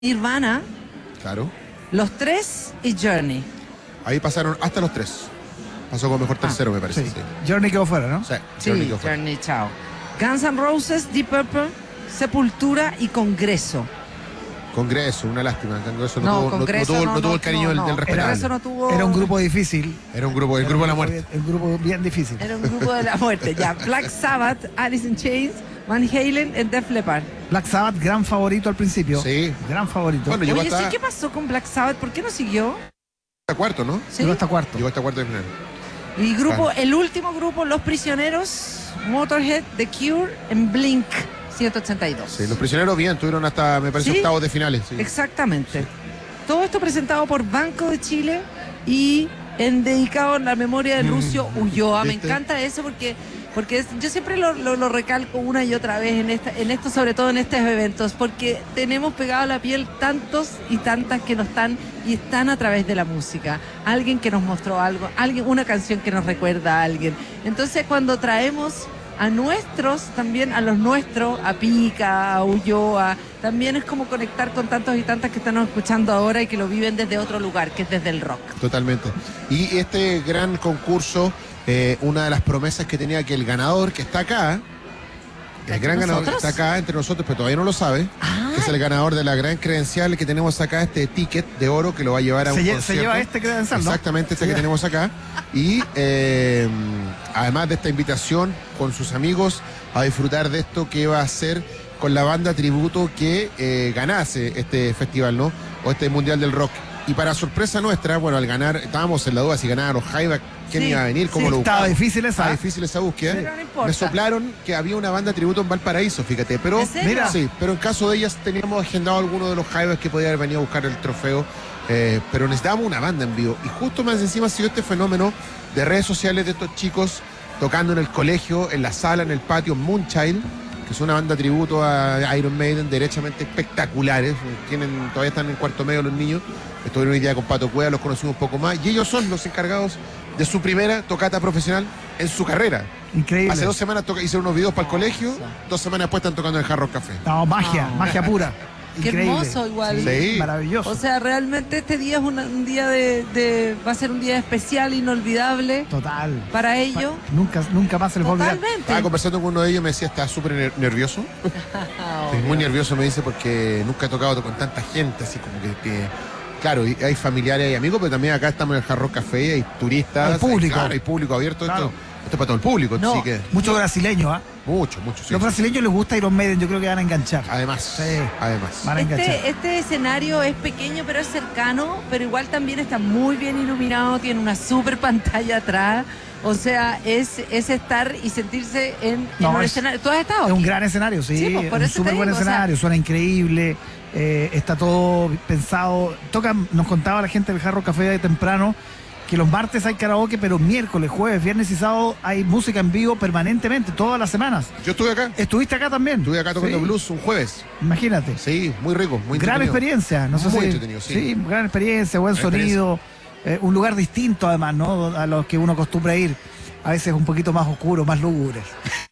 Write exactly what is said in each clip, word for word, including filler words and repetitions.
Nirvana, Claro. Los Tres y Journey. Ahí pasaron hasta los tres. Pasó como mejor tercero, me parece. Sí. Sí. Journey quedó fuera, ¿no? Sí, Sí, Journey quedó fuera. Journey, chao. Guns N' Roses, Deep Purple, Sepultura y Congreso. Congreso, una lástima. Congreso no, No, tuvo, no- Congreso no tuvo, no, no tuvo no, el cariño no, del, no. del respetable. Congreso no tuvo... Era un grupo difícil. Era un grupo, el grupo de la muerte. El grupo bien difícil. Era un grupo de la muerte, ya. Black Sabbath, Alice in Chains, Van Halen y Def Leppard. Black Sabbath, gran favorito al principio. Sí. Gran favorito. Bueno, llegó Oye, hasta, sí, ¿qué pasó con Black Sabbath? ¿Por qué no siguió? hasta cuarto, ¿no? ¿Sí? Llegó hasta cuarto. Llegó hasta cuarto de final. Y grupo, Claro. el último grupo, Los Prisioneros, Motorhead, The Cure en Blink ciento ochenta y dos. Sí, los prisioneros bien, tuvieron hasta, me parece, ¿Sí? octavos de finales. Sí. Exactamente. Todo esto presentado por Banco de Chile y en dedicado a la memoria del Lucio Ulloa. Me ¿Viste? encanta eso porque, porque es- yo siempre lo, lo- lo recalco una y otra vez en, esta, en esto, sobre todo en estos eventos, porque tenemos pegado a la piel tantos y tantas que nos están y están a través de la música. Alguien que nos mostró algo, alguien, una canción que nos recuerda a alguien. Entonces cuando traemos a nuestros, también a los nuestros, a Pica, a Ulloa, también es como conectar con tantos y tantas que están escuchando ahora y que lo viven desde otro lugar, que es desde el rock. Totalmente. Y este gran concurso, eh, una de las promesas que tenía que el ganador, que está acá, el ¿Entre gran ganador que nosotros? está acá entre nosotros, pero todavía no lo sabe, Ah. que es el ganador de la gran credencial que tenemos acá, este ticket de oro que lo va a llevar a Se, un lle- se concierto. lleva este credencial, ¿no? Exactamente, este Se que lleva- tenemos acá. Y eh, además de esta invitación con sus amigos a disfrutar de esto que va a hacer con la banda tributo que eh, ganase este festival, ¿no? O este Mundial del Rock. Y para sorpresa nuestra, bueno, al ganar, estábamos en la duda si ganaba los Jaiba, quién Sí, iba a venir, cómo sí. lo Estaba buscamos. difícil esa. Estaba difícil esa búsqueda. Pero no importa. Me soplaron que había una banda tributo en Valparaíso, fíjate. Pero, ¿En serio? Mira. sí, pero en caso de ellas teníamos agendado alguno de los Jaivas que podía haber venido a buscar el trofeo. eh, pero necesitábamos una banda en vivo. Y justo más encima ha sido este fenómeno de redes sociales de estos chicos tocando en el colegio, en la sala, en el patio, Moonchild, que es una banda tributo a Iron Maiden, derechamente espectaculares. Tienen, todavía están en cuarto medio los niños. Estuvieron hoy día con Pato Cueva, los conocimos un poco más. Y ellos son los encargados de su primera tocata profesional en su carrera. Increíble. Hace dos semanas toca- hicieron unos videos para el colegio, dos semanas después están tocando en el Hard Rock Café. No, magia, No. magia pura. Qué Increíble. hermoso igual. Sí. Maravilloso. O sea, realmente este día es una- un día de, de- va a ser un día especial, inolvidable Total. para ellos. Nunca, nunca más se les va a olvidar. Totalmente. Estaba conversando con uno de ellos, me decía, está súper ner- nervioso. Ah, Estoy obvio. muy nervioso, me dice, porque nunca he tocado con tanta gente, así como que, que- claro, y hay familiares y amigos, pero también acá estamos en el Hard Rock Café, hay turistas. Hay público. Claro, hay público abierto, Claro. esto, esto es para todo el público, No. así que Mucho brasileño, ¿ah? mucho, mucho, sí. Los sí. brasileños les gusta Iron Maiden, yo creo que van a enganchar. Además, Sí. además. Van a enganchar. Este, este escenario es pequeño pero es cercano, pero igual también está muy bien iluminado, tiene una super pantalla atrás, o sea, es, es estar y sentirse en, en No, un es- escenario. ¿Tú has estado? Es un aquí? gran escenario, sí. Sí, pues, por un eso te súper buen digo, o sea- escenario, suena increíble. eh, está todo pensado. Tocan, nos contaba la gente del Jarro Café de temprano que los martes hay karaoke, pero miércoles, jueves, viernes y sábado hay música en vivo permanentemente, todas las semanas. Yo estuve acá, ¿Estuviste acá también? estuve acá tocando Sí, blues un jueves. Imagínate. Sí, muy rico, muy Gran entretenido. experiencia, no sé Muy si- entretenido, sí. gran experiencia, buen Gran sonido, eh, un lugar distinto además, ¿no? A los que uno acostumbra ir, a veces un poquito más oscuro, más lúgubres.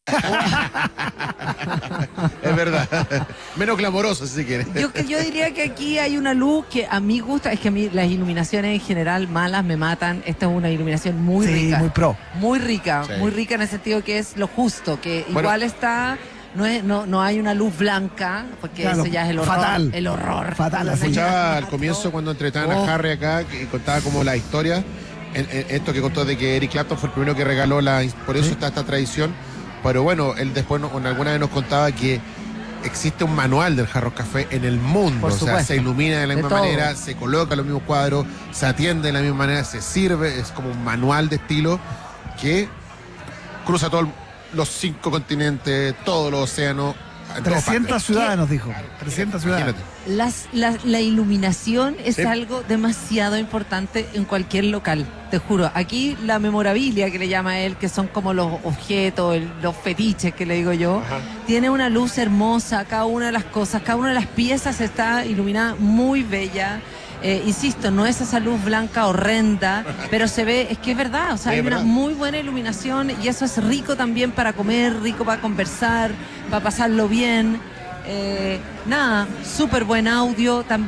Es verdad. Menos clamoroso, si se quiere. Yo, que- yo diría que aquí hay una luz que a mí gusta, es que a mí las iluminaciones en general malas me matan. Esta es una iluminación muy Sí, rica. muy pro. Muy rica, Sí. muy rica en el sentido que es lo justo, que Bueno. igual está, no, es, no, no hay una luz blanca, porque Claro, eso ya es el horror. fatal. El horror. Fatal, La así. señora Escuchaba al mató. comienzo cuando entretaban Oh. a Harry acá y contaba como la historia, en- en esto que contó de que Eric Clapton fue el primero que regaló la, por eso Sí. está esta tradición, pero bueno, él después no- alguna vez nos contaba que existe un manual del Hard Rock Café en el mundo, Por o sea, supuesto. se ilumina de la De misma todo. manera, se coloca los mismos cuadros, se atiende de la misma manera, se sirve, es como un manual de estilo que cruza todos los cinco continentes, todos los océanos. en todas trescientas partes. ciudades nos dijo. trescientas ciudades. Imagínate. Las- la, la iluminación es Sí. algo demasiado importante en cualquier local, te juro. Aquí la memorabilia que le llama él, que son como los objetos, el- los fetiches que le digo yo, Ajá. tiene una luz hermosa, cada una de las cosas, cada una de las piezas está iluminada muy bella. Eh, insisto, no es esa luz blanca horrenda, pero se ve, es que es verdad, o sea, Sí, hay es una verdad. muy buena iluminación y eso es rico también para comer, rico para conversar, para pasarlo bien. Eh, nada, súper buen audio. También